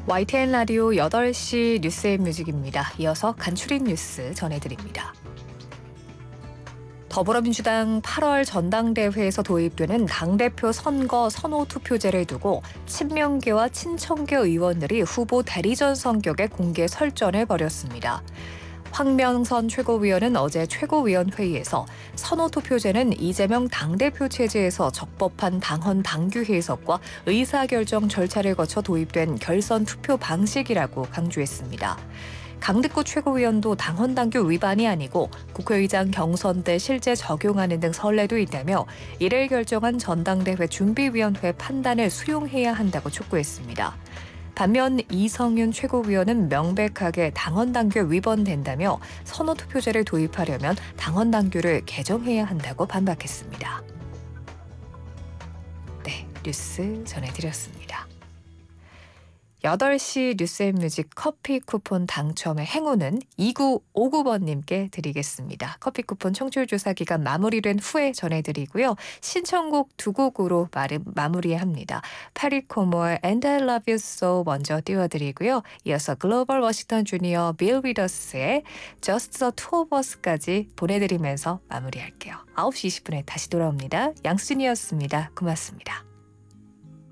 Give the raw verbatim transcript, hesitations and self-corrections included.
와이티엔 라디오 여덟 시 뉴스앤뮤직입니다. 이어서 간추린 뉴스 전해드립니다. 더불어민주당 팔월 전당대회에서 도입되는 당대표 선거 선호 투표제를 두고 친명계와 친청계 의원들이 후보 대리전 성격의 공개 설전을 벌였습니다. 황명선 최고위원은 어제 최고위원회의에서 선호투표제는 이재명 당대표 체제에서 적법한 당헌 당규 해석과 의사결정 절차를 거쳐 도입된 결선 투표 방식이라고 강조했습니다. 강득구 최고위원도 당헌 당규 위반이 아니고 국회의장 경선 때 실제 적용하는 등 선례도 있다며 이를 결정한 전당대회 준비위원회 판단을 수용해야 한다고 촉구했습니다. 반면 이성윤 최고위원은 명백하게 당헌당규에 위반된다며 선호투표제를 도입하려면 당헌당규를 개정해야 한다고 반박했습니다. 네, 뉴스 전해드렸습니다. 여덟 시 뉴스앤뮤직 커피 쿠폰 당첨의 행운은 이구오구 번님께 드리겠습니다. 커피 쿠폰 청취율 조사 기간 마무리된 후에 전해드리고요. 신청곡 두 곡으로 마무리합니다. 파리코모의 And I Love You So 먼저 띄워드리고요. 이어서 글로벌 워싱턴 주니어 빌 위더스의 Just the Two of Us까지 보내드리면서 마무리할게요. 아홉 시 이십 분에 다시 돌아옵니다. 양순이었습니다. 고맙습니다.